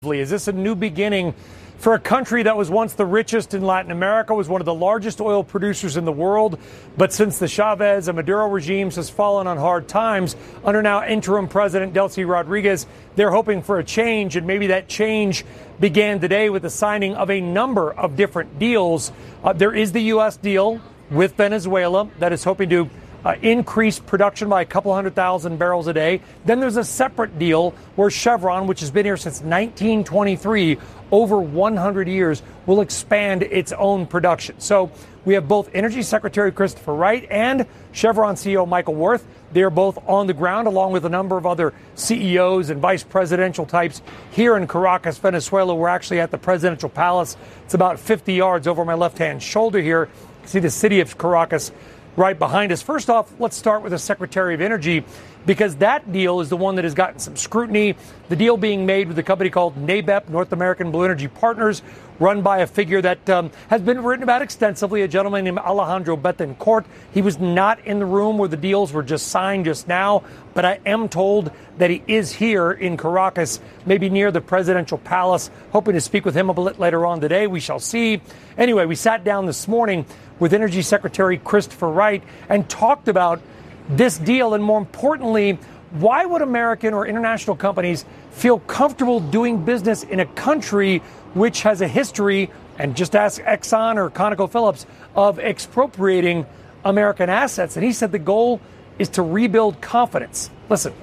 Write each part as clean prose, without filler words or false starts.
Is this a new beginning for a country that was once the richest in Latin America, was one of the largest oil producers in the world, but since the Chavez and Maduro regimes has fallen on hard times, under now interim President Delcy Rodriguez, they're hoping for a change, and maybe that change began today with the signing of a number of different deals. There is the U.S. deal with Venezuela that is hoping to increase production by a couple 100,000 barrels a day. Then there's a separate deal where Chevron, which has been here since 1923, over 100 years, will expand its own production. So we have both Energy Secretary Christopher Wright and Chevron CEO Michael Wirth. They are both on the ground, along with a number of other CEOs and vice presidential types here in Caracas, Venezuela. We're actually at the presidential palace. It's about 50 yards over my left-hand shoulder here. You can see the city of Caracas right behind us. First off, let's start with the Secretary of Energy, because that deal is the one that has gotten some scrutiny. The deal being made with a company called NABEP, North American Blue Energy Partners, run by a figure that has been written about extensively, a gentleman named Alejandro Betancourt. He was not in the room where the deals were just signed just now, but I am told that he is here in Caracas, maybe near the presidential palace, hoping to speak with him a bit later on today. We shall see. Anyway, we sat down this morning with Energy Secretary Christopher Wright and talked about this deal, and more importantly, why would American or international companies feel comfortable doing business in a country which has a history, and just ask Exxon or ConocoPhillips, of expropriating American assets? And he said the goal is to rebuild confidence. Listen.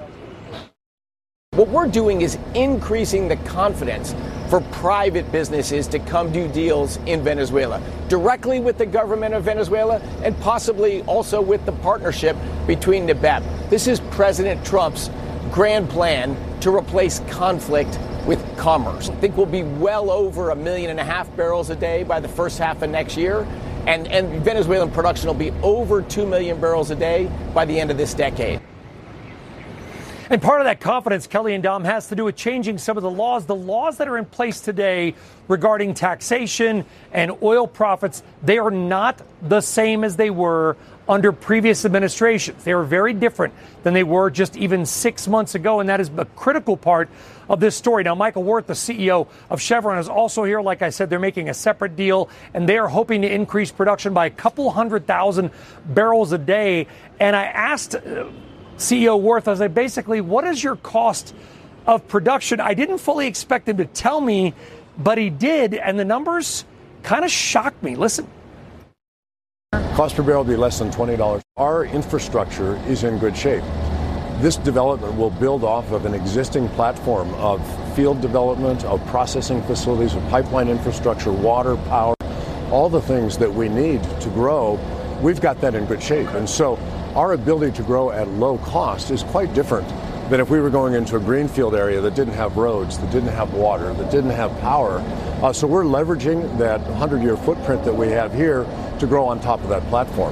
What we're doing is increasing the confidence for private businesses to come do deals in Venezuela, directly with the government of Venezuela and possibly also with the partnership between NABEP. This is President Trump's grand plan to replace conflict with commerce. I think we'll be well over 1.5 million barrels a day by the first half of next year, and Venezuelan production will be over 2 million barrels a day by the end of this decade. And part of that confidence, Kelly and Dom, has to do with changing some of the laws that are in place today regarding taxation and oil profits. They are not the same as they were under previous administrations. They are very different than they were just even 6 months ago, and that is a critical part of this story. Now, Michael Wirth, the CEO of Chevron, is also here. Like I said, they're making a separate deal, and they are hoping to increase production by a couple 100,000 barrels a day. And I asked CEO Wirth, I was like, basically, what is your cost of production? I didn't fully expect him to tell me, but he did, and the numbers kind of shocked me. Listen. Cost per barrel will be less than $20. Our infrastructure is in good shape. This development will build off of an existing platform of field development, of processing facilities, of pipeline infrastructure, water, power, all the things that we need to grow. We've got that in good shape. And so our ability to grow at low cost is quite different than if we were going into a greenfield area that didn't have roads, that didn't have water, that didn't have power. So we're leveraging that 100-year footprint that we have here to grow on top of that platform.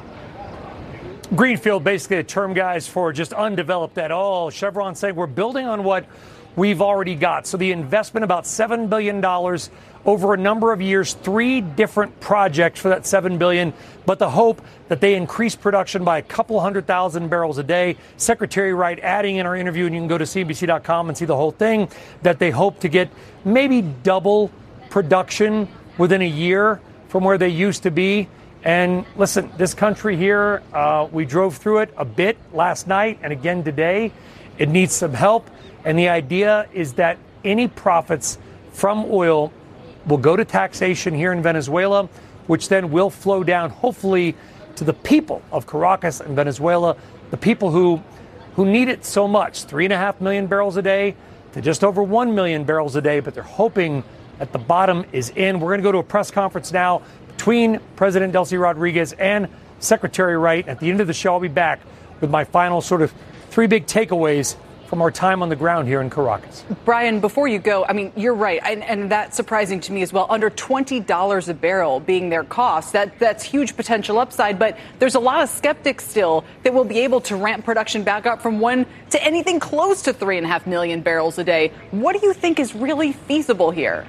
Greenfield, basically a term, guys, for just undeveloped at all. Chevron saying we're building on what we've already got. So the investment, about $7 billion over a number of years, 3 different projects for that $7 billion. But the hope that they increase production by a couple 100,000 barrels a day. Secretary Wright adding in our interview, and you can go to CNBC.com and see the whole thing, that they hope to get maybe double production within a year from where they used to be. And listen, this country here, we drove through it a bit last night and again today. It needs some help. And the idea is that any profits from oil will go to taxation here in Venezuela, which then will flow down, hopefully, to the people of Caracas and Venezuela, the people who need it so much, 3.5 million barrels a day to just over 1 million barrels a day. But they're hoping that the bottom is in. We're going to go to a press conference now between President Delcy Rodriguez and Secretary Wright. At the end of the show, I'll be back with my final sort of 3 big takeaways from our time on the ground here in Caracas. Brian, before you go, I mean, you're right, and that's surprising to me as well. Under $20 a barrel being their cost, that's huge potential upside, but there's a lot of skeptics still that will be able to ramp production back up from 1 to anything close to 3.5 million barrels a day. What do you think is really feasible here?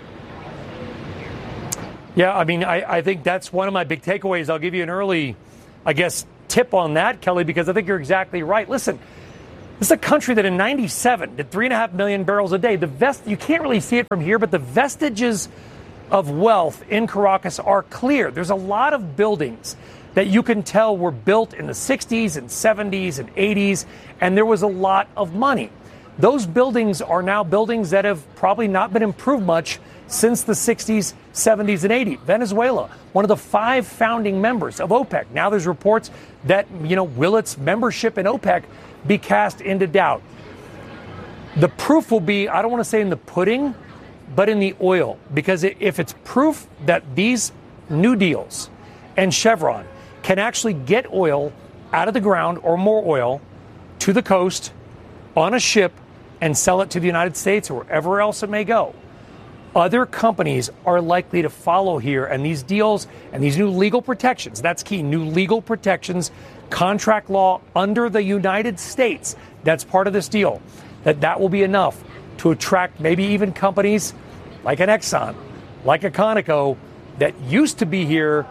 Yeah, I mean, I think that's one of my big takeaways. I'll give you an early, I guess, tip on that, Kelly, because I think you're exactly right. Listen, This is a country that in 97 did 3.5 million barrels a day. You can't really see it from here, but the vestiges of wealth in Caracas are clear. There's a lot of buildings that you can tell were built in the 60s and 70s and 80s, and there was a lot of money. Those buildings are now buildings that have probably not been improved much since the 60s, 70s, and 80s. Venezuela, one of the 5 founding members of OPEC. Now there's reports that, will its membership in OPEC be cast into doubt? The proof will be, I don't want to say in the pudding, but in the oil. Because if it's proof that these new deals and Chevron can actually get oil out of the ground or more oil to the coast on a ship and sell it to the United States or wherever else it may go, other companies are likely to follow here. And these deals and these new legal protections, that's key, new legal protections, contract law under the United States, that's part of this deal, that will be enough to attract maybe even companies like an Exxon, like a Conoco that used to be here,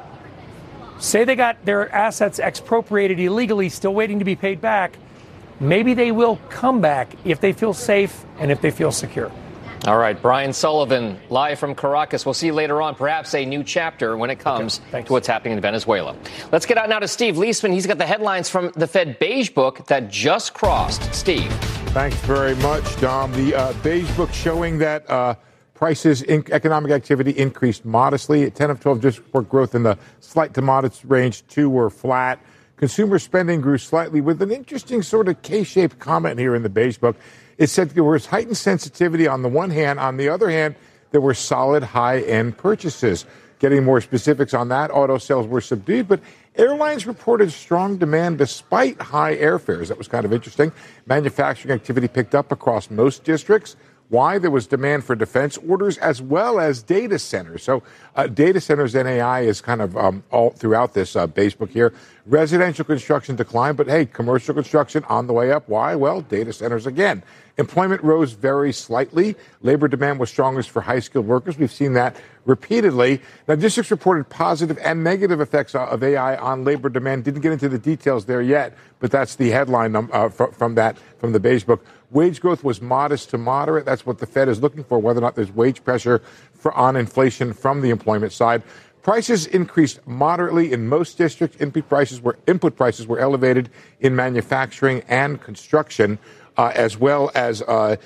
say they got their assets expropriated illegally, still waiting to be paid back. Maybe they will come back if they feel safe and if they feel secure. All right, Brian Sullivan, live from Caracas. We'll see you later on, perhaps a new chapter when it comes to what's happening in Venezuela. Let's get out now to Steve Liesman. He's got the headlines from the Fed Beige Book that just crossed. Steve. Thanks very much, Dom. The Beige Book showing that prices, economic activity increased modestly. 10 of 12 district report growth in the slight to modest range. 2 were flat. Consumer spending grew slightly with an interesting sort of K-shaped comment here in the Beige Book. It said there was heightened sensitivity on the one hand. On the other hand, there were solid high-end purchases. Getting more specifics on that, auto sales were subdued, but airlines reported strong demand despite high airfares. That was kind of interesting. Manufacturing activity picked up across most districts. Why? There was demand for defense orders as well as data centers. So data centers and AI is kind of all throughout this Beige Book here. Residential construction declined, but hey, commercial construction on the way up. Why? Well, data centers again. Employment rose very slightly. Labor demand was strongest for high-skilled workers. We've seen that repeatedly. Now, districts reported positive and negative effects of AI on labor demand. Didn't get into the details there yet, but that's the headline from the Beige Book. Wage growth was modest to moderate. That's what the Fed is looking for, whether or not there's wage pressure on inflation from the employment side. Prices increased moderately in most districts. Input prices were elevated in manufacturing and construction, as well as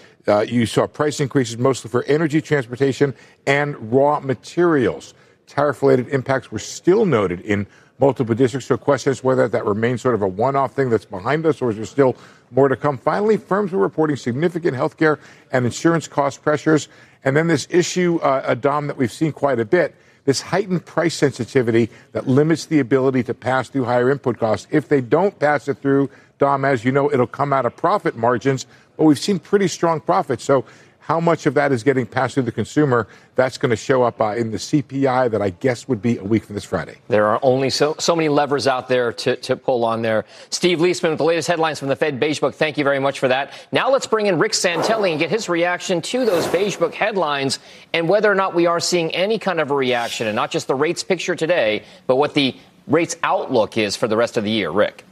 you saw price increases mostly for energy, transportation, and raw materials. Tariff-related impacts were still noted in multiple districts. So question is whether that remains sort of a one-off thing that's behind us, or is there still more to come? Finally, firms were reporting significant healthcare and insurance cost pressures. And then this issue, Dom, that we've seen quite a bit, this heightened price sensitivity that limits the ability to pass through higher input costs. If they don't pass it through, Dom, as you know, it'll come out of profit margins, but we've seen pretty strong profits. So how much of that is getting passed through the consumer? That's going to show up in the CPI that I guess would be a week from this Friday. There are only so many levers out there to pull on there. Steve Liesman with the latest headlines from the Fed Beige Book. Thank you very much for that. Now let's bring in Rick Santelli and get his reaction to those Beige Book headlines and whether or not we are seeing any kind of a reaction, and not just the rates picture today, but what the rates outlook is for the rest of the year. Rick.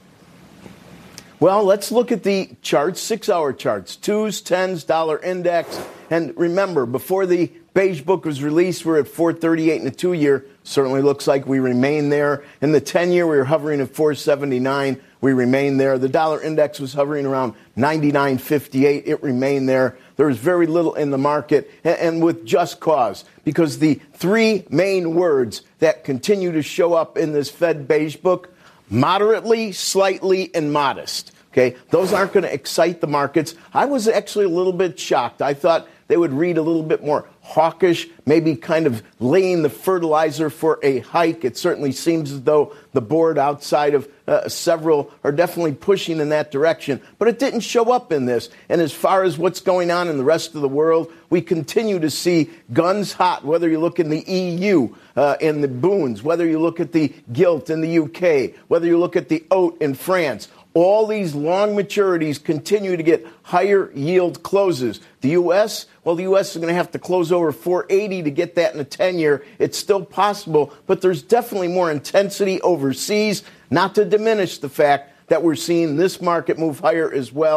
Well, let's look at the charts, 6-hour charts, 2s, 10s, dollar index. And remember, before the Beige Book was released, we're at 438 in the 2-year. Certainly looks like we remain there. In the 10-year, we were hovering at 479. We remain there. The dollar index was hovering around 99.58. It remained there. There was very little in the market, and with just cause, because the 3 main words that continue to show up in this Fed Beige Book: moderately, slightly, and modest. Okay, those aren't going to excite the markets. I was actually a little bit shocked. I thought they would read a little bit more hawkish, maybe kind of laying the fertilizer for a hike. It certainly seems as though the board outside of several are definitely pushing in that direction. But it didn't show up in this. And as far as what's going on in the rest of the world, we continue to see guns hot, whether you look in the EU, in the boons, whether you look at the gilt in the UK, whether you look at the oat in France. All these long maturities continue to get higher yield closes. The U.S., well, the U.S. is going to have to close over 480 to get that in a 10-year. It's still possible, but there's definitely more intensity overseas, not to diminish the fact that we're seeing this market move higher as well.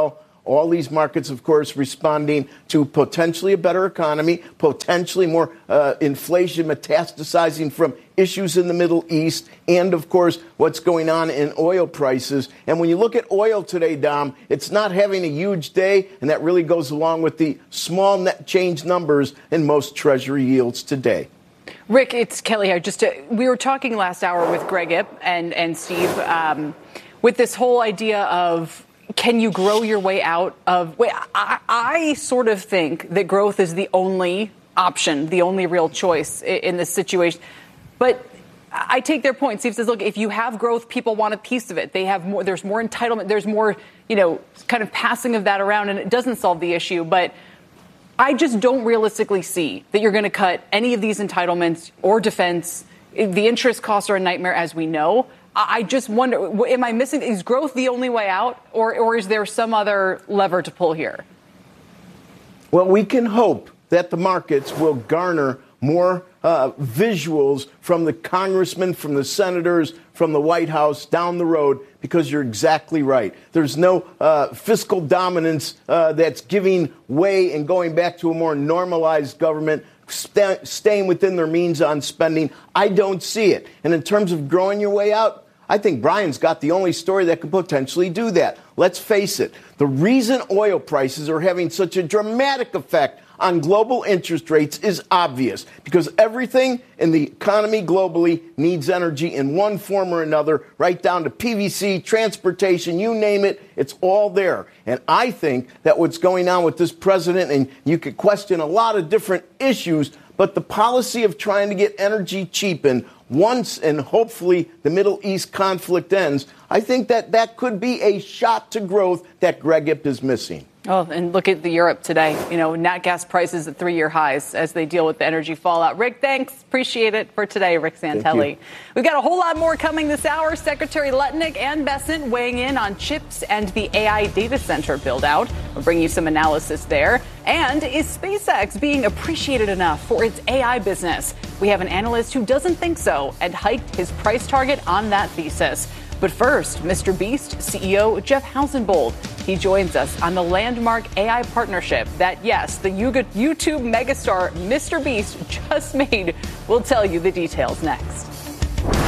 All these markets, of course, responding to potentially a better economy, potentially more inflation metastasizing from issues in the Middle East, and, of course, what's going on in oil prices. And when you look at oil today, Dom, it's not having a huge day, and that really goes along with the small net change numbers in most Treasury yields today. Rick, it's Kelly here. We were talking last hour with Greg Ip and Steve with this whole idea of, can you grow your way out of? I sort of think that growth is the only option, the only real choice in this situation. But I take their point. Steve says, look, if you have growth, people want a piece of it. They have more. There's more entitlement. There's more, kind of passing of that around, and it doesn't solve the issue. But I just don't realistically see that you're going to cut any of these entitlements or defense. The interest costs are a nightmare, as we know. I just wonder, am I missing? Is growth the only way out, or is there some other lever to pull here? Well, we can hope that the markets will garner more visuals from the congressmen, from the senators, from the White House down the road, because you're exactly right. There's no fiscal dominance that's giving way and going back to a more normalized government, staying within their means on spending. I don't see it. And in terms of growing your way out, I think Brian's got the only story that could potentially do that. Let's face it. The reason oil prices are having such a dramatic effect on global interest rates is obvious, because everything in the economy globally needs energy in one form or another, right down to PVC, transportation, you name it, it's all there. And I think that what's going on with this president, and you could question a lot of different issues, but the policy of trying to get energy cheapened once and hopefully the Middle East conflict ends, I think that could be a shot to growth that Greg Ip is missing. Oh, and look at Europe today. Nat gas prices at 3-year highs as they deal with the energy fallout. Rick, thanks. Appreciate it for today, Rick Santelli. We've got a whole lot more coming this hour. Secretary Lutnick and Bessent weighing in on chips and the AI data center build-out. We'll bring you some analysis there. And is SpaceX being appreciated enough for its AI business? We have an analyst who doesn't think so and hiked his price target on that thesis. But first, Mr. Beast CEO Jeff Hausenbold. He joins us on the landmark AI partnership that, yes, the YouTube megastar Mr. Beast just made. We'll tell you the details next.